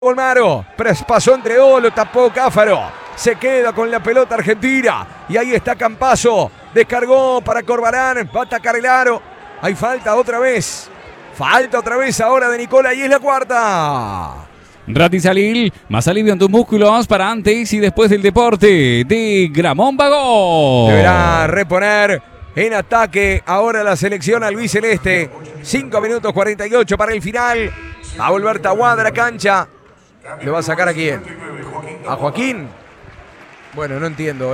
Olmaro, pasó entre dos, lo tapó Cáfaro. Se queda con la pelota Argentina. Y ahí está Campazzo. Descargó para Corbalán. Va a atacar el aro. Hay falta otra vez. Falta otra vez ahora de Nicola y es la cuarta. Ratisalil, más alivio en tus músculos para antes y después del deporte de Gramón Bagó. Deberá reponer en ataque ahora la selección albiceleste. 5 minutos 48 para el final. Va a volver Tahuada a la cancha. ¿Le va a sacar a quién? ¿A Joaquín? Bueno, no entiendo,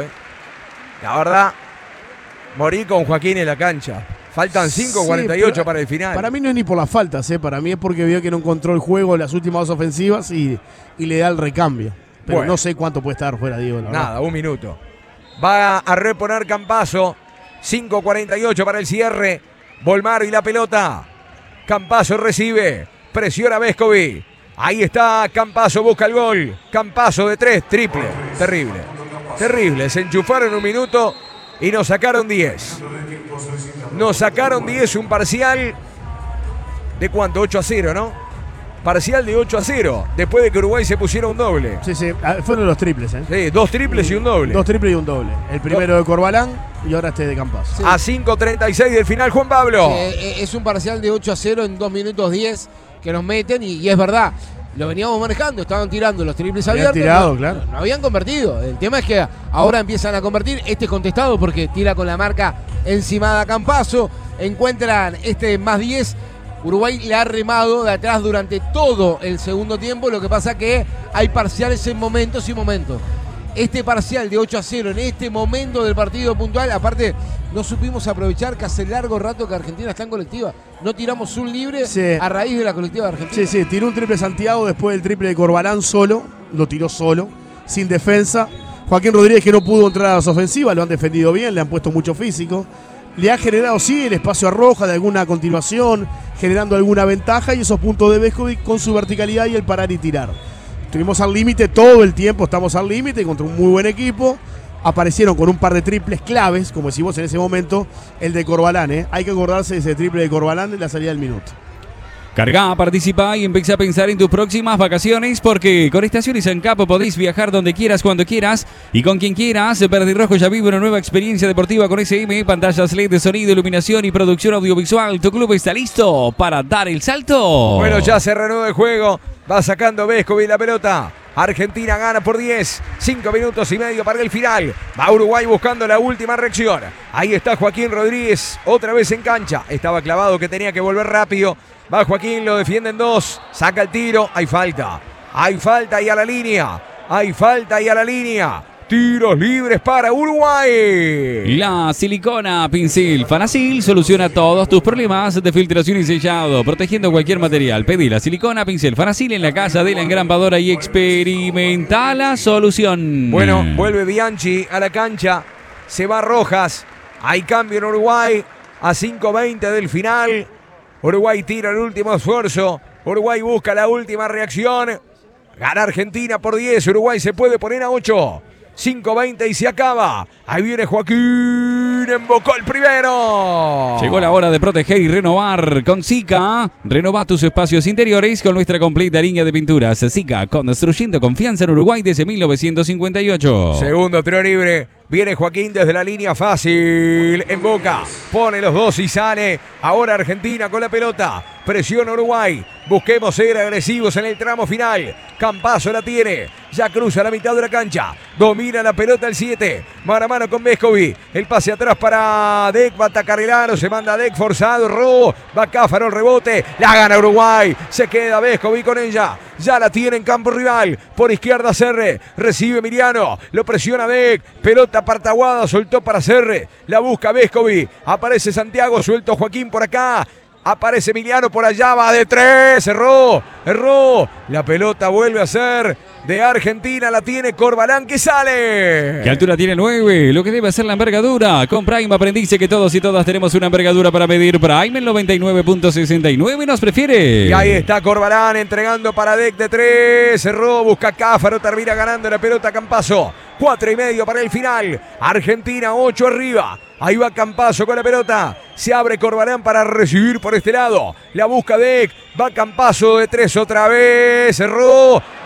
La verdad, morí con Joaquín en la cancha. Faltan 5:48 para el final. Para mí no es ni por las faltas, Para mí es porque vio que no encontró el juego en las últimas dos ofensivas y le da el recambio. Pero bueno, no sé cuánto puede estar fuera, Diego. Nada, un minuto. Va a reponer Campazzo. 5:48 para el cierre. Volmaro y la pelota. Campazzo recibe. Presiona Vescovi. Ahí está Campazzo, busca el gol. Campazzo de 3, triple. Terrible. Terrible. Se enchufaron un minuto y nos sacaron 10. Nos sacaron 10, un parcial de ¿cuánto? 8-0, ¿no? Parcial de 8-0. Después de que Uruguay se pusiera un doble. Sí, fueron los triples, Sí, 2 triples y un doble. 2 triples y un doble. El primero de Corbalán y ahora este de Campazzo. Sí. A 5:36 del final, Juan Pablo. Es un parcial de 8-0 en 2 minutos 10 que nos meten y es verdad. Lo veníamos manejando, estaban tirando los triples abiertos. Claro. No habían convertido. El tema es que ahora empiezan a convertir. Este es contestado porque tira con la marca encimada a Campazzo. Encuentran este más 10. Uruguay le ha remado de atrás durante todo el segundo tiempo. Lo que pasa que hay parciales en momentos y momentos. Este parcial de 8-0 en este momento del partido puntual, aparte no supimos aprovechar que hace largo rato que Argentina está en colectiva. No tiramos un libre a raíz de la colectiva de Argentina. Sí, tiró un triple Santiago después del triple de Corbalán solo, lo tiró solo, sin defensa. Joaquín Rodríguez, que no pudo entrar a las ofensivas, lo han defendido bien, le han puesto mucho físico. Le ha generado, sí, el espacio a Roja de alguna continuación, generando alguna ventaja y esos puntos de Vescovi con su verticalidad y el parar y tirar. Estuvimos al límite todo el tiempo, estamos al límite contra un muy buen equipo. Aparecieron con un par de triples claves, como decimos en ese momento, el de Corbalán. Hay que acordarse de ese triple de Corbalán en la salida del minuto. Carga, participa y empieza a pensar en tus próximas vacaciones porque con Estaciones ANCAP podéis viajar donde quieras, cuando quieras y con quien quieras. Verde y Rojo ya vive una nueva experiencia deportiva con SM, pantallas LED de sonido, iluminación y producción audiovisual. Tu club está listo para dar el salto. Bueno, ya se reanuda el juego. Va sacando Vescovi la pelota. Argentina gana por 10. 5 minutos y medio para el final. Va Uruguay buscando la última reacción. Ahí está Joaquín Rodríguez otra vez en cancha. Estaba clavado que tenía que volver rápido. Va Joaquín, lo defienden 2. Saca el tiro. Hay falta. Hay falta y a la línea. Hay falta y a la línea. Tiros libres para Uruguay. La silicona pincel Fanasil soluciona todos tus problemas de filtración y sellado, protegiendo cualquier material. Pedí la silicona pincel Fanasil en la casa de la engrampadora y experimenta la solución. Bueno, vuelve Bianchi a la cancha. Se va Rojas. Hay cambio en Uruguay. A 5:20 del final. Uruguay tira el último esfuerzo. Uruguay busca la última reacción. Gana Argentina por 10. Uruguay se puede poner a 8. 5:20 y se acaba. Ahí viene Joaquín. Embocó el primero. Llegó la hora de proteger y renovar con Sika. Renova tus espacios interiores con nuestra completa línea de pinturas. Sika, construyendo confianza en Uruguay desde 1958. Segundo tiro libre. Viene Joaquín desde la línea fácil. En boca. Pone los dos y sale. Ahora Argentina con la pelota. Presiona Uruguay. Busquemos ser agresivos en el tramo final. Campazzo la tiene. Ya cruza la mitad de la cancha. Domina la pelota el 7. Mano a mano con Vescovi. El pase atrás para Dec. Va a atacar el aro. Se manda Dec forzado. Va Cáfaro el rebote. La gana Uruguay. Se queda Vescovi con ella. Ya la tiene en campo rival. Por izquierda Serre. Recibe Emiliano. Lo presiona Dec. Pelota para Tahuada. Soltó para Serre. La busca Vescovi. Aparece Santiago. Suelto Joaquín por acá. Aparece Emiliano por allá, va de 3, erró. La pelota vuelve a ser de Argentina, la tiene Corbalán que sale. ¿Qué altura tiene 9? Lo que debe ser la envergadura. Con Prime aprendice que todos y todas tenemos una envergadura para medir. Prime el 99.69 nos prefiere. Y ahí está Corbalán entregando para Dec de 3, erró, busca Cáfaro, termina ganando la pelota Campazzo. 4:30 para el final. Argentina 8 arriba. Ahí va Campazzo con la pelota. Se abre Corbalán para recibir por este lado. La busca Dec. Va Campazzo de 3 otra vez. Cerró.